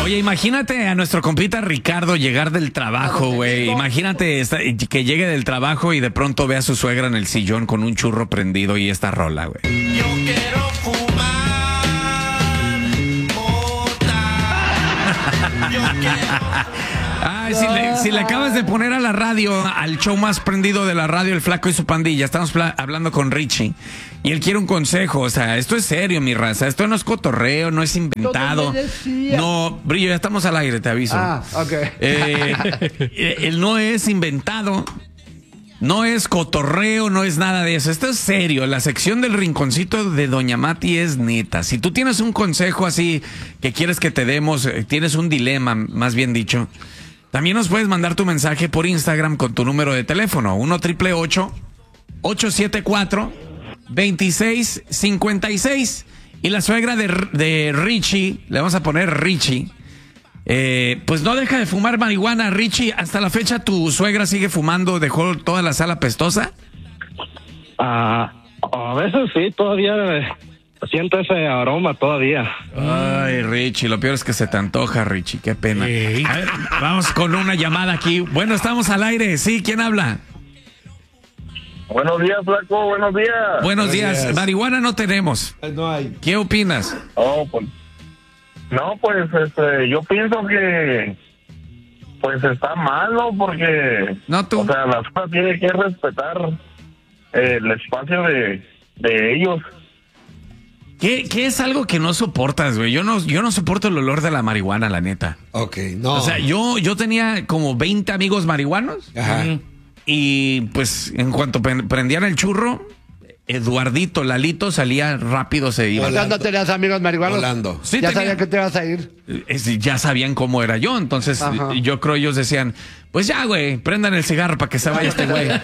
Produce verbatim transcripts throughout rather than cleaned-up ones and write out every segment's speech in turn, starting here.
Oye, imagínate a nuestro compita Ricardo llegar del trabajo, güey. Imagínate esta, que llegue del trabajo y de pronto ve a su suegra en el sillón con un churro prendido y esta rola, güey. Yo quiero fumar mota. Yo quiero... Ay, si le, si le acabas de poner a la radio, al show más prendido de la radio, El Flaco y su pandilla, estamos hablando con Richie y él quiere un consejo. O sea, esto es serio, mi raza. Esto no es cotorreo, no es inventado. No, Brillo, ya estamos al aire, te aviso. Ah, ok. Eh, él no es inventado, no es cotorreo, no es nada de eso. Esto es serio. La sección del rinconcito de Doña Mati es neta. Si tú tienes un consejo así que quieres que te demos, tienes un dilema, más bien dicho, también nos puedes mandar tu mensaje por Instagram con tu número de teléfono, uno triple ocho, ocho siete cuatro, dos seis cinco seis. Y la suegra de, de Richie, le vamos a poner Richie, eh, pues no deja de fumar marihuana. Richie, hasta la fecha tu suegra sigue fumando, dejó toda la sala pestosa. Ah, a veces sí, todavía siento ese aroma todavía. Ay, Richie, lo peor es que se te antoja, Richie, qué pena. Ey. A ver, vamos con una llamada aquí. Bueno, estamos al aire, sí, ¿quién habla? Buenos días, Flaco, buenos días. Buenos días. días. Marihuana no tenemos. No hay. ¿Qué opinas? Oh, pues, no, pues este, yo pienso que pues está mal, ¿no? Porque No, tú. o sea, la zona tiene que respetar eh, el espacio de, de ellos. ¿Qué, ¿Qué es algo que no soportas, güey? Yo no, yo no soporto el olor de la marihuana, la neta. Ok, no. O sea, yo, yo tenía como veinte amigos marihuanos. Ajá. Y pues en cuanto pre- prendían el churro, Eduardito, Lalito salía rápido, se iba. Hola. ¿Cuándo tenías amigos marihuanos? Volando. Sí, ya tenía- sabía que te ibas a ir. Es- ya sabían cómo era yo, entonces Ajá. yo creo ellos decían, pues ya, güey, prendan el cigarro para que se vaya este güey.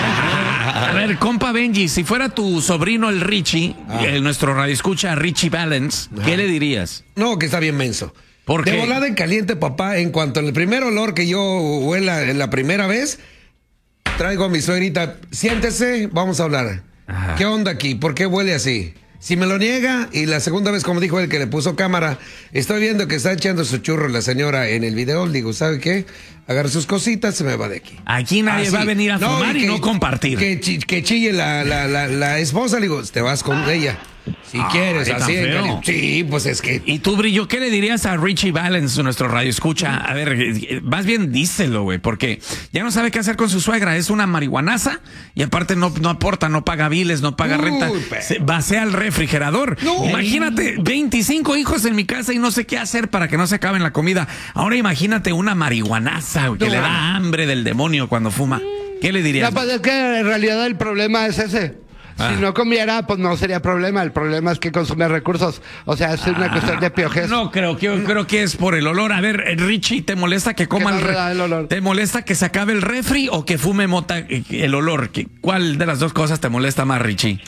A ver, compa Benji, si fuera tu sobrino el Richie, Ah. el, nuestro radioescucha Richie Valens, ¿qué le dirías? No, que está bien menso. ¿Por De qué? volada en caliente, papá, en cuanto al primer olor que yo huela en la primera vez, traigo a mi suegrita, siéntese, vamos a hablar. Ajá. ¿Qué onda aquí? ¿Por qué huele así? Si me lo niega, y la segunda vez, como dijo él, que le puso cámara, estoy viendo que está echando su churro la señora en el video, le digo, ¿sabe qué? Agarra sus cositas, se me va de aquí. Aquí nadie Así. va a venir a fumar y que- no compartir. Que, chi- que chille la, la, la, la esposa, le digo, te vas con ella. Si Ay, quieres, tan así. en feo. cali- Sí, pues es que... Y tú, Brillo, ¿qué le dirías a Richie Valens, nuestro radioescucha? A ver, eh, más bien díselo, güey, porque ya no sabe qué hacer con su suegra. Es una marihuanaza y aparte no, no aporta, no paga biles, no paga Uy, renta. pero- Se vacía el refrigerador. No. Imagínate, veinticinco hijos en mi casa y no sé qué hacer para que no se acaben la comida. Ahora imagínate una marihuanaza, güey, que No. le da hambre del demonio cuando fuma. ¿Qué le dirías? No, pues es que en realidad el problema es ese. Ah. Si no comiera, pues no sería problema. El problema es que consume recursos. O sea, es una cuestión de piojez. No creo, que, yo creo que es por el olor. A ver, eh, Richie, ¿te molesta que coma Que no el, le re- da el olor. ¿Te molesta que se acabe el refri o que fume mota eh, el olor? ¿Qué- ¿Cuál de las dos cosas te molesta más, Richie?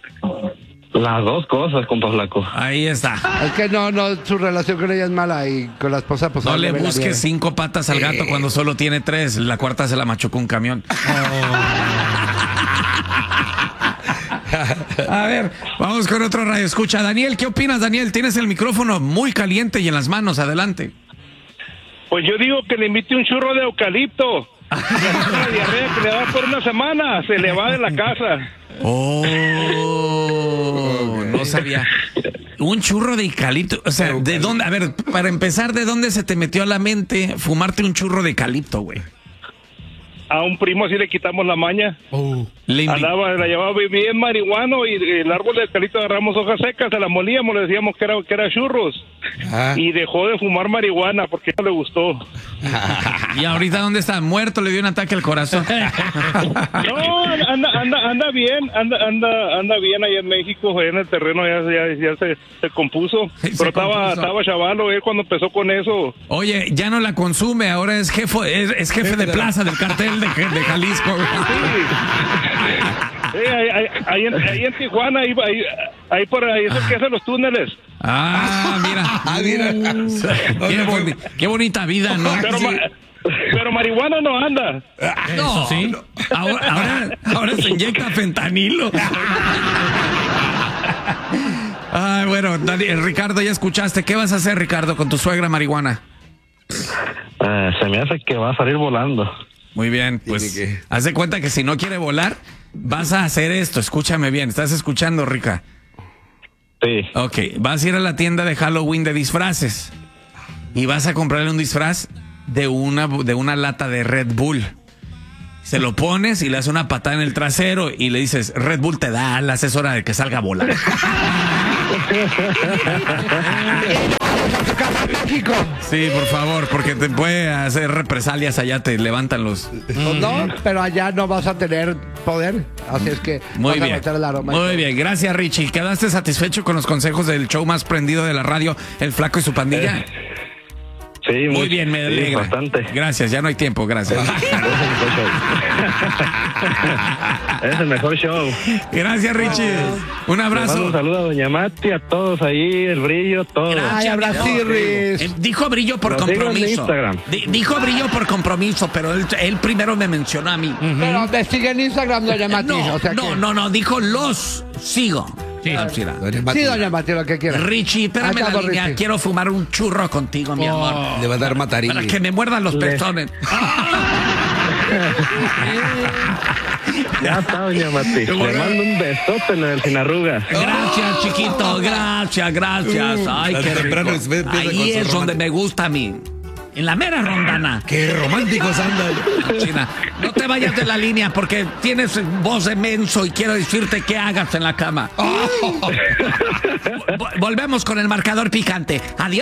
Las dos cosas, compa Flaco. Ahí está. Es que no, no, su relación con ella es mala y con la esposa, pues... No ahí le ve la busques nieve. cinco patas al gato cuando solo tiene tres. La cuarta se la machucó un camión. A ver, vamos con otro radio. Escucha, Daniel, ¿qué opinas, Daniel? Tienes el micrófono muy caliente y en las manos. Adelante. Pues yo digo que le invite un churro de eucalipto. La diarrea que le da por una semana, se le va de la casa. Oh, no sabía. Un churro de eucalipto. O sea, ¿de dónde? A ver, para empezar, ¿de dónde se te metió a la mente fumarte un churro de eucalipto, güey? A un primo así le quitamos la maña. Le invi- Andaba, la llevaba bien marihuano y el árbol de eucalipto agarramos hojas secas, se la molíamos, le decíamos que era, que era churros. Ah. Y dejó de fumar marihuana porque no le gustó. ¿Y ahorita dónde está? Muerto, le dio un ataque al corazón. No, anda, anda, anda bien, anda, anda, anda bien allá en México, allá en el terreno ya, ya, ya se, se compuso. Se Pero estaba, compuso. estaba chavalo él cuando empezó con eso. Oye, ya no la consume, ahora es jefe, es, es jefe de plaza del cartel de, de Jalisco. güey. Sí, ahí, ahí, ahí en, ahí en Tijuana, ahí, ahí, ahí por ahí es el que hace los túneles. Ah, mira. Ah, mira. Qué, boni- qué bonita vida, ¿no? Pero, ma- pero marihuana no anda. No, sí. no. Ahora, ahora, ahora se inyecta fentanilo. Ay, bueno, Dani- Ricardo, ya escuchaste. ¿Qué vas a hacer, Ricardo, con tu suegra marihuana? Eh, se me hace que va a salir volando. Muy bien, pues Tiene que- haz de cuenta que si no quiere volar, vas a hacer esto. Escúchame bien, ¿estás escuchando, Rica? Sí. Ok, vas a ir a la tienda de Halloween de disfraces y vas a comprarle un disfraz de una, de una lata de Red Bull. Se lo pones y le haces una patada en el trasero y le dices, Red Bull te da alas, es hora de que salga a volar. México. Sí, por favor, porque te puede hacer represalias allá, te levantan los... Pues no, pero allá no vas a tener poder. Así es que Muy vas a bien, meter el aroma. muy bien, gracias Richie. ¿Quedaste satisfecho con los consejos del show más prendido de la radio, El Flaco y su pandilla? Sí, muy, Muy bien, me sí, alegra. bastante. Gracias, ya no hay tiempo, gracias. Es el mejor show. Gracias, Richie. Un Le mando abrazo. un saludo a Doña Mati, a todos ahí, el brillo, todo. Ay, Abrasirris. Eh, Dijo brillo por Lo sigo en compromiso. Instagram. Di- dijo brillo por compromiso, pero él, él primero me mencionó a mí. Pero te sigue en Instagram, doña Mati. No, o sea no, que... no, no, dijo los sigo. Sí, Doña Sí, Mati, doña Mati, lo que quiera. Richie, espérame Acá la por línea. Richie. Quiero fumar un churro contigo, mi amor. le va a dar matarile. Para que me muerdan los Le- pezones. Ya está, Doña Mati. Le mando un besote en el sin arrugas. Gracias, chiquito. Gracias, gracias. Ay, Tan qué temprano rico. empieza con Ahí su es donde romántico. me gusta a mí. En la mera rondana. Qué románticos andan. China, no te vayas de la línea porque tienes voz de menso y quiero decirte qué hagas en la cama. Vo- Volvemos con el marcador picante. Adiós.